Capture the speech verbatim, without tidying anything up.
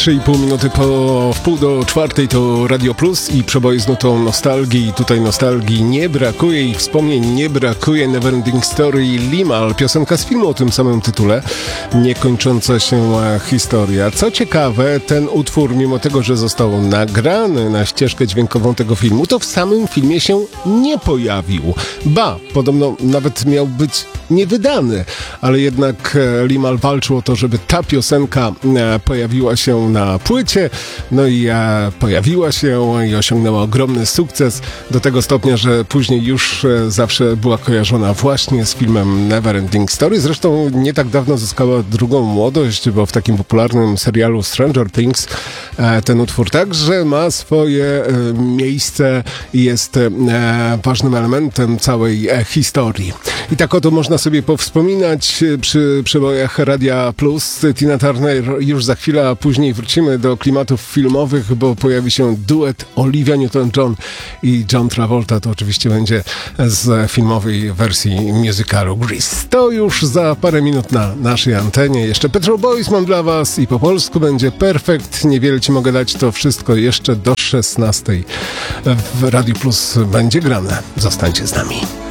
trzy i pół minuty po wpół do czwartej to Radio Plus i przeboje z nutą nostalgii. Tutaj nostalgii nie brakuje i wspomnień nie brakuje. Neverending Story Limahl, piosenka z filmu o tym samym tytule, niekończąca się historia. Co ciekawe, ten utwór, mimo tego, że został nagrany na ścieżkę dźwiękową tego filmu, to w samym filmie się nie pojawił. Ba, podobno nawet miał być niewydany, ale jednak Limahl walczył o to, żeby ta piosenka pojawiła się na płycie, no i pojawiła się i osiągnęła ogromny sukces, do tego stopnia, że później już zawsze była kojarzona właśnie z filmem Neverending Story. Zresztą nie tak dawno zyskała drugą młodość, bo w takim popularnym serialu Stranger Things ten utwór także ma swoje miejsce i jest ważnym elementem całej historii. I tak oto można sobie powspominać przy przebojach Radia Plus. Tina Turner już za chwilę, a później wrócimy do klimatów filmowych, bo pojawi się duet Olivia Newton-John i John Travolta. To oczywiście będzie z filmowej wersji musicalu Grease. To już za parę minut na naszej antenie. Jeszcze Petrol Boys mam dla was i po polsku będzie Perfekt. Niewiele ci mogę dać, to wszystko jeszcze do szesnastej w Radiu Plus będzie grane. Zostańcie z nami.